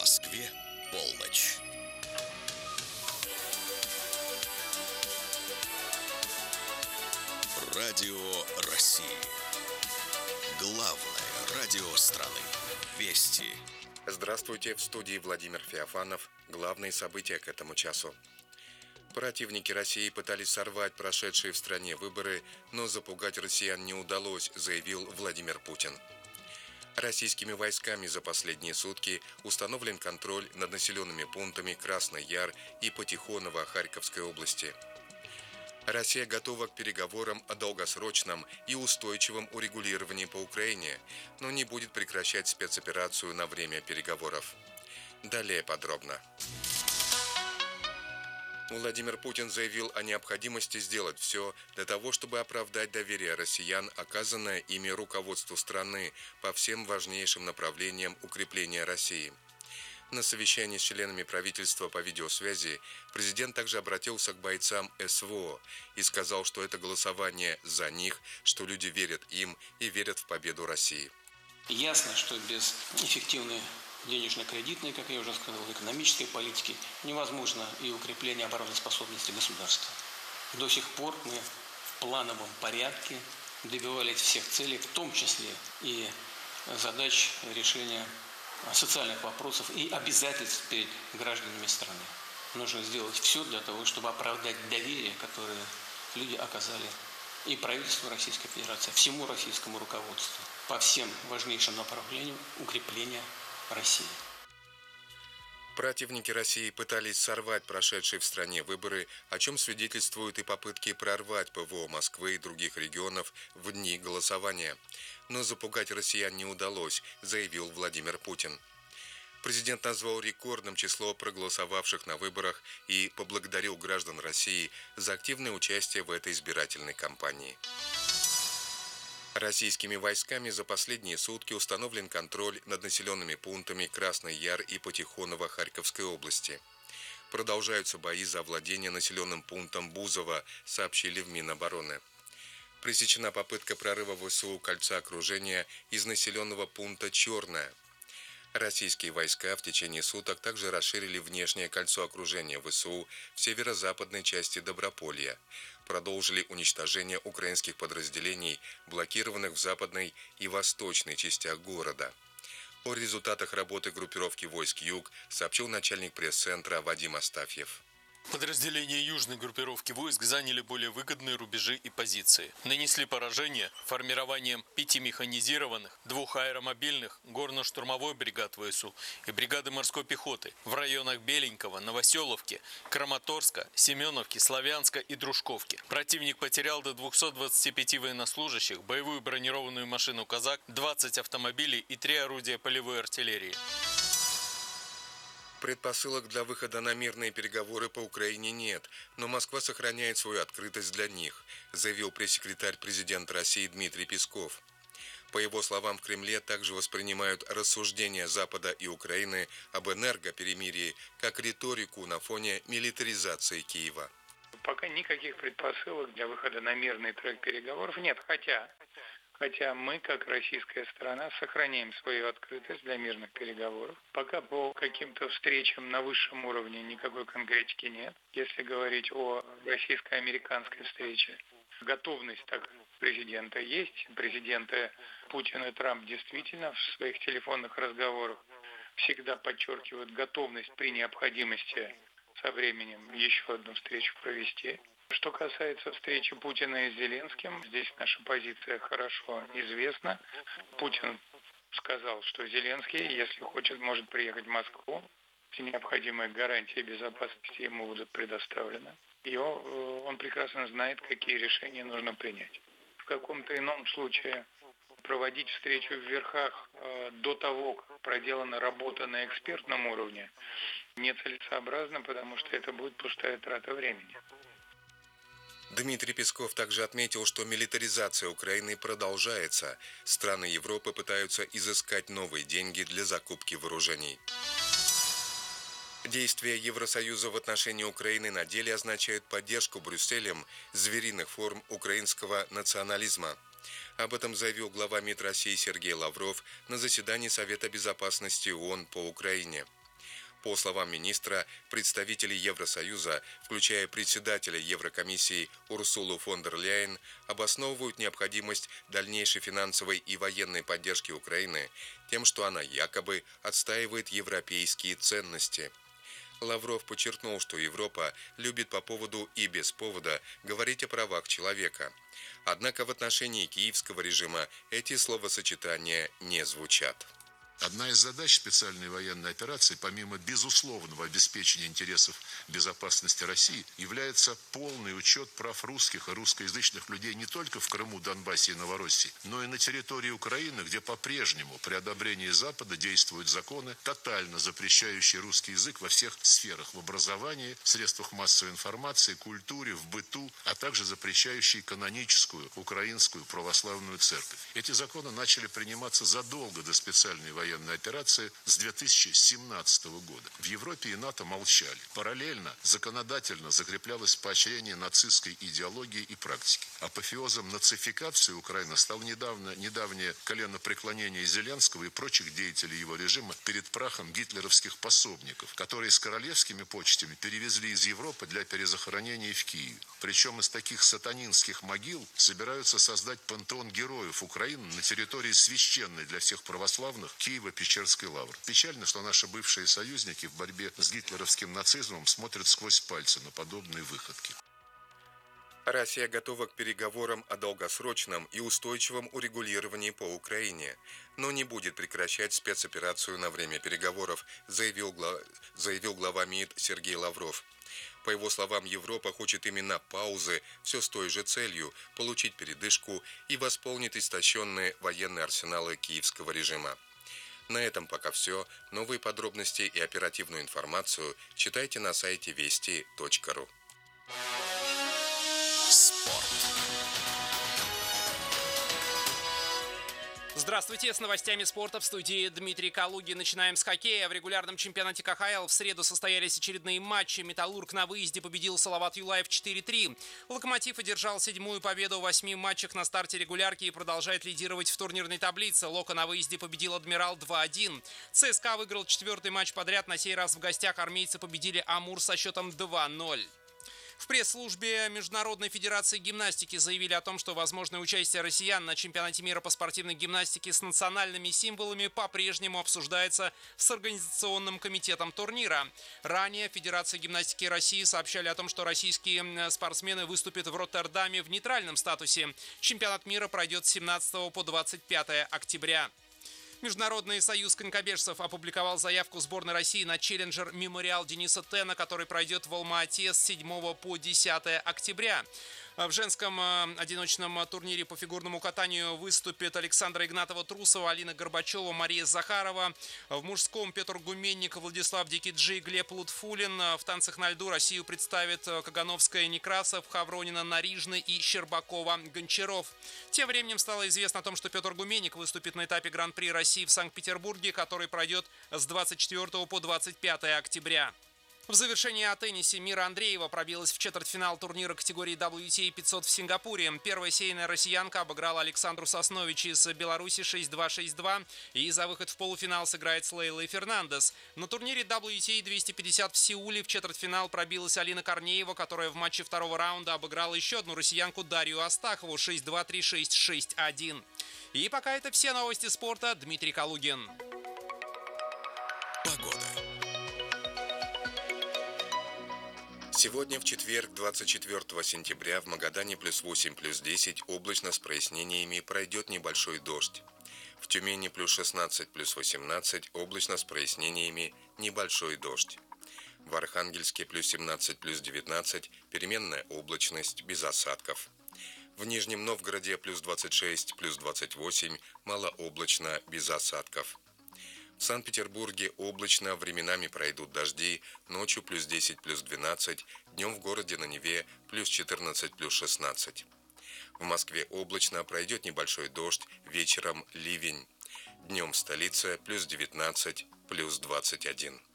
Москве полночь. Радио России. Главное радио страны. Вести. Здравствуйте, в студии Владимир Феофанов. Главные события к этому часу. Противники России пытались сорвать прошедшие в стране выборы, но запугать россиян не удалось, заявил Владимир Путин. Российскими войсками за последние сутки установлен контроль над населенными пунктами Красный Яр и Патихоново Харьковской области. Россия готова к переговорам о долгосрочном и устойчивом урегулировании по Украине, но не будет прекращать спецоперацию на время переговоров. Далее подробно. Владимир Путин заявил о необходимости сделать все для того, чтобы оправдать доверие россиян, оказанное ими руководству страны по всем важнейшим направлениям укрепления России. На совещании с членами правительства по видеосвязи президент также обратился к бойцам СВО и сказал, что это голосование за них, что люди верят им и верят в победу России. Ясно, что без эффективной денежно-кредитной, как я уже сказал, экономической политики невозможно и укрепление обороноспособности государства. До сих пор мы в плановом порядке добивались всех целей, в том числе и задач решения социальных вопросов и обязательств перед гражданами страны. Нужно сделать все для того, чтобы оправдать доверие, которое люди оказали и правительству Российской Федерации, всему российскому руководству по всем важнейшим направлениям укрепления России. Противники России пытались сорвать прошедшие в стране выборы, о чем свидетельствуют и попытки прорвать ПВО Москвы и других регионов в дни голосования. Но запугать россиян не удалось, заявил Владимир Путин. Президент назвал рекордным число проголосовавших на выборах и поблагодарил граждан России за активное участие в этой избирательной кампании. Российскими войсками за последние сутки установлен контроль над населенными пунктами Красный Яр и Патихоново Харьковской области. Продолжаются бои за овладение населенным пунктом Бузово, сообщили в Минобороны. Пресечена попытка прорыва ВСУ кольца окружения из населенного пункта Черное. Российские войска в течение суток также расширили внешнее кольцо окружения ВСУ в северо-западной части Доброполья. Продолжили уничтожение украинских подразделений, блокированных в западной и восточной частях города. О результатах работы группировки войск «Юг» сообщил начальник пресс-центра Вадим Астафьев. Подразделения южной группировки войск заняли более выгодные рубежи и позиции. Нанесли поражение формированием 5 механизированных, 2 аэромобильных, горно-штурмовой бригад ВСУ и бригады морской пехоты в районах Беленького, Новоселовки, Краматорска, Семеновки, Славянска и Дружковки. Противник потерял до 225 военнослужащих, боевую бронированную машину «Казак», 20 автомобилей и 3 орудия полевой артиллерии. Предпосылок для выхода на мирные переговоры по Украине нет, но Москва сохраняет свою открытость для них, заявил пресс-секретарь президента России Дмитрий Песков. По его словам, в Кремле также воспринимают рассуждения Запада и Украины об энергоперемирии как риторику на фоне милитаризации Киева. Пока никаких предпосылок для выхода на мирный трек переговоров нет, Хотя мы, как российская сторона, сохраняем свою открытость для мирных переговоров. Пока по каким-то встречам на высшем уровне никакой конкретики нет. Если говорить о российско-американской встрече, готовность так президента есть. Президенты Путин и Трамп действительно в своих телефонных разговорах всегда подчеркивают готовность при необходимости со временем еще одну встречу провести. Что касается встречи Путина и Зеленским, здесь наша позиция хорошо известна. Путин сказал, что Зеленский, если хочет, может приехать в Москву. Все необходимые гарантии безопасности ему будут предоставлены. И он прекрасно знает, какие решения нужно принять. В каком-то ином случае проводить встречу в верхах до того, как проделана работа на экспертном уровне, нецелесообразно, потому что это будет пустая трата времени. Дмитрий Песков также отметил, что милитаризация Украины продолжается. Страны Европы пытаются изыскать новые деньги для закупки вооружений. Действия Евросоюза в отношении Украины на деле означают поддержку Брюсселем звериных форм украинского национализма. Об этом заявил глава МИД России Сергей Лавров на заседании Совета безопасности ООН по Украине. По словам министра, представители Евросоюза, включая председателя Еврокомиссии Урсулу фон дер Ляйен, обосновывают необходимость дальнейшей финансовой и военной поддержки Украины тем, что она якобы отстаивает европейские ценности. Лавров подчеркнул, что Европа любит по поводу и без повода говорить о правах человека. Однако в отношении киевского режима эти словосочетания не звучат. Одна из задач специальной военной операции, помимо безусловного обеспечения интересов безопасности России, является полный учет прав русских и русскоязычных людей не только в Крыму, Донбассе и Новороссии, но и на территории Украины, где по-прежнему при одобрении Запада действуют законы, тотально запрещающие русский язык во всех сферах: в образовании, в средствах массовой информации, культуре, в быту, а также запрещающие каноническую украинскую православную церковь. Эти законы начали приниматься задолго до специальной военной операции с 2017 года. В Европе и НАТО молчали. Параллельно законодательно закреплялось поощрение нацистской идеологии и практики. Апофеозом нацификации Украины стало недавнее коленопреклонение Зеленского и прочих деятелей его режима перед прахом гитлеровских пособников, которые с королевскими почтами перевезли из Европы для перезахоронения в Киеве. Причем из таких сатанинских могил собираются создать пантеон героев Украины на территории священной для всех православных Киево-Печерской лавры. Печально, что наши бывшие союзники в борьбе с гитлеровским нацизмом смотрят сквозь пальцы на подобные выходки. Россия готова к переговорам о долгосрочном и устойчивом урегулировании по Украине, но не будет прекращать спецоперацию на время переговоров, заявил глава МИД Сергей Лавров. По его словам, Европа хочет именно паузы, все с той же целью – получить передышку и восполнить истощенные военные арсеналы киевского режима. На этом пока все. Новые подробности и оперативную информацию читайте на сайте вести.ру. Спорт. Здравствуйте, с новостями спорта в студии Дмитрий Калугин. Начинаем с хоккея. В регулярном чемпионате КХЛ в среду состоялись очередные матчи. «Металлург» на выезде победил Салават Юлаев 4-3. «Локомотив» одержал 7-ю победу в 8 матчах на старте регулярки и продолжает лидировать в турнирной таблице. «Локо» на выезде победил «Адмирал» 2-1. ЦСКА выиграл 4-й матч подряд. На сей раз в гостях армейцы победили «Амур» со счетом 2-0. В пресс-службе Международной федерации гимнастики заявили о том, что возможное участие россиян на чемпионате мира по спортивной гимнастике с национальными символами по-прежнему обсуждается с организационным комитетом турнира. Ранее Федерация гимнастики России сообщали о том, что российские спортсмены выступят в Роттердаме в нейтральном статусе. Чемпионат мира пройдет с 17 по 25 октября. Международный союз конькобежцев опубликовал заявку сборной России на челленджер «Мемориал Дениса Тена», который пройдет в Алма-Ате с 7 по 10 октября. В женском одиночном турнире по фигурному катанию выступят Александра Игнатова-Трусова, Алина Горбачева, Мария Захарова. В мужском Петр Гуменник, Владислав Дикиджи, Глеб Лутфулин. В танцах на льду Россию представят Кагановская, Некрасов, Хавронина, Нарижный и Щербакова, Гончаров. Тем временем стало известно о том, что Петр Гуменник выступит на этапе Гран-при России в Санкт-Петербурге, который пройдет с 24 по 25 октября. В завершении о теннисе Мира Андреева пробилась в четвертьфинал турнира категории WTA 500 в Сингапуре. Первая сейная россиянка обыграла Александру Соснович из Беларуси 6-2-6-2 и за выход в полуфинал сыграет с Лейлой Фернандес. На турнире WTA 250 в Сеуле в четвертьфинал пробилась Алина Корнеева, которая в матче второго раунда обыграла еще одну россиянку Дарью Астахову 6-2-3-6-6-1. И пока это все новости спорта. Дмитрий Калугин. Погода. Сегодня в четверг, 24 сентября, в Магадане +8, +10, облачно с прояснениями, пройдет небольшой дождь. В Тюмени +16, +18, облачно с прояснениями, небольшой дождь. В Архангельске +17, +19, переменная облачность, без осадков. В Нижнем Новгороде +26, +28, малооблачно, без осадков. В Санкт-Петербурге облачно, временами пройдут дожди, ночью +10, +12, днем в городе на Неве +14, +16. В Москве облачно, пройдет небольшой дождь, вечером ливень. Днем в столице +19, +21.